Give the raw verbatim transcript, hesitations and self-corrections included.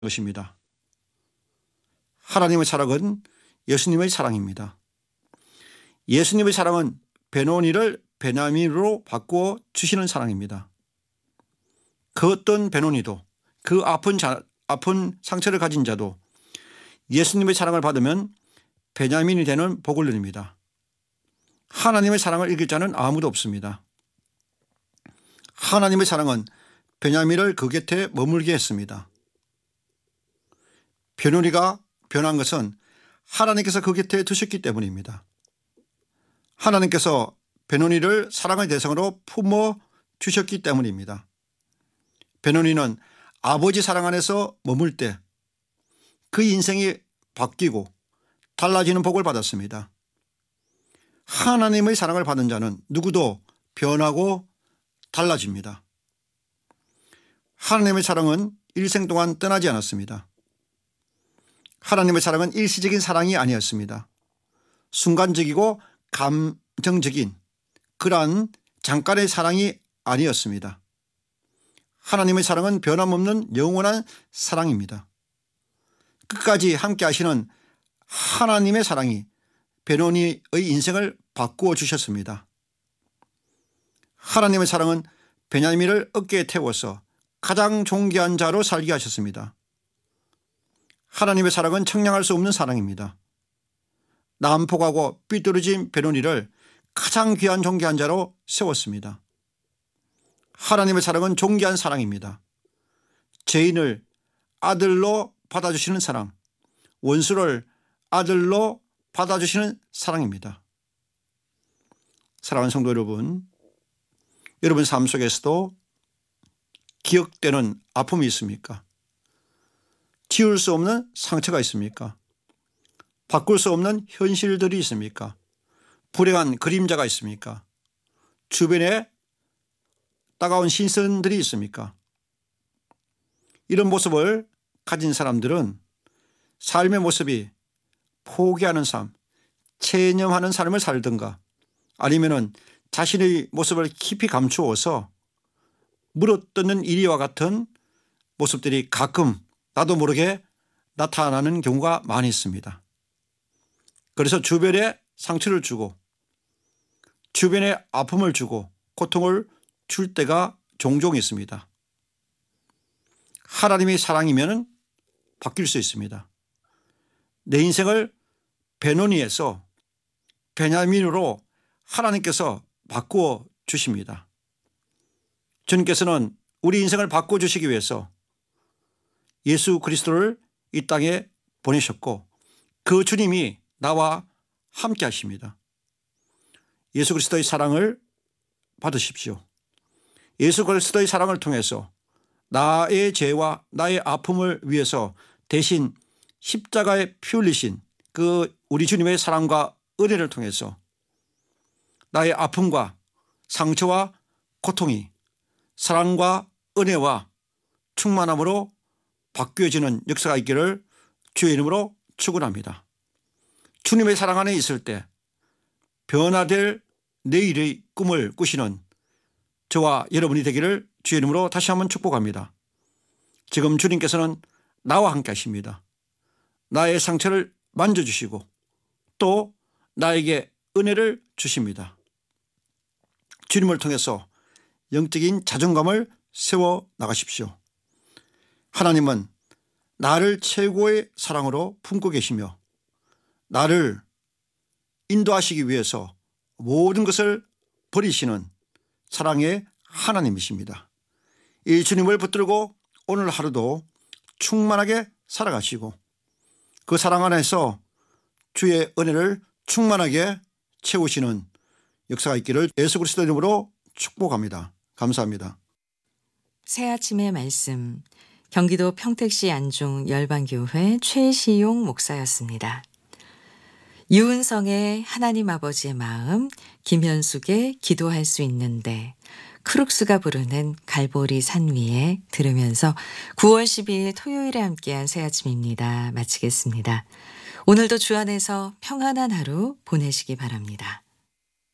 것입니다. 하나님의 사랑은 예수님의 사랑입니다. 예수님의 사랑은 베노니를 베냐민으로 바꾸어 주시는 사랑입니다. 그 어떤 베노니도 그 아픈 자, 아픈 상처를 가진 자도 예수님의 사랑을 받으면 베냐민이 되는 복을 누립니다. 하나님의 사랑을 이길 자는 아무도 없습니다. 하나님의 사랑은 베냐민을 그 곁에 머물게 했습니다. 베노니가 변한 것은 하나님께서 그 곁에 두셨기 때문입니다. 하나님께서 베노니를 사랑의 대상으로 품어 주셨기 때문입니다. 베노니는 아버지 사랑 안에서 머물 때 그 인생이 바뀌고 달라지는 복을 받았습니다. 하나님의 사랑을 받은 자는 누구도 변하고 달라집니다. 하나님의 사랑은 일생 동안 떠나지 않았습니다. 하나님의 사랑은 일시적인 사랑이 아니었습니다. 순간적이고 감정적인 그러한 잠깐의 사랑이 아니었습니다. 하나님의 사랑은 변함없는 영원한 사랑입니다. 끝까지 함께 하시는 하나님의 사랑이 베노니의 인생을 바꾸어 주셨습니다. 하나님의 사랑은 베냐민을 어깨에 태워서 가장 존귀한 자로 살게 하셨습니다. 하나님의 사랑은 청량할 수 없는 사랑입니다. 난폭하고 삐뚤어진 베노니를 가장 귀한 존귀한 자로 세웠습니다. 하나님의 사랑은 존귀한 사랑입니다. 죄인을 아들로 받아주시는 사랑, 원수를 아들로 받아주시는 사랑입니다. 사랑하는 성도 여러분, 여러분 삶 속에서도 기억되는 아픔이 있습니까? 지울 수 없는 상처가 있습니까? 바꿀 수 없는 현실들이 있습니까? 불행한 그림자가 있습니까? 주변에 따가운 신선들이 있습니까? 이런 모습을 가진 사람들은 삶의 모습이 포기하는 삶, 체념하는 삶을 살든가 아니면은 자신의 모습을 깊이 감추어서 물어뜯는 이리와 같은 모습들이 가끔 나도 모르게 나타나는 경우가 많이 있습니다. 그래서 주변에 상처를 주고 주변에 아픔을 주고 고통을 줄 때가 종종 있습니다. 하나님의 사랑이면 바뀔 수 있습니다. 내 인생을 베노니에서 베냐민으로 하나님께서 바꾸어 주십니다. 주님께서는 우리 인생을 바꾸어 주시기 위해서 예수 그리스도를 이 땅에 보내셨고 그 주님이 나와 함께 하십니다. 예수 그리스도의 사랑을 받으십시오. 예수 그리스도의 사랑을 통해서 나의 죄와 나의 아픔을 위해서 대신 십자가에 피 흘리신 그 우리 주님의 사랑과 은혜를 통해서 나의 아픔과 상처와 고통이 사랑과 은혜와 충만함으로 바뀌어지는 역사가 있기를 주의 이름으로 축원합니다. 주님의 사랑 안에 있을 때 변화될 내일의 꿈을 꾸시는 저와 여러분이 되기를 주의 이름으로 다시 한번 축복합니다. 지금 주님께서는 나와 함께 하십니다. 나의 상처를 만져주시고 또 나에게 은혜를 주십니다. 주님을 통해서 영적인 자존감을 세워 나가십시오. 하나님은 나를 최고의 사랑으로 품고 계시며 나를 인도하시기 위해서 모든 것을 버리시는 사랑의 하나님이십니다. 이 주님을 붙들고 오늘 하루도 충만하게 살아가시고 그 사랑 안에서 주의 은혜를 충만하게 채우시는 역사가 있기를 예수 그리스도 이름으로 축복합니다. 감사합니다. 새아침의 말씀, 경기도 평택시 안중 열방교회 최시용 목사였습니다. 유은성의 하나님 아버지의 마음, 김현숙의 기도할 수 있는데, 크룩스가 부르는 갈보리 산 위에 들으면서 구월 십이일 토요일에 함께한 새아침입니다. 마치겠습니다. 오늘도 주 안에서 평안한 하루 보내시기 바랍니다.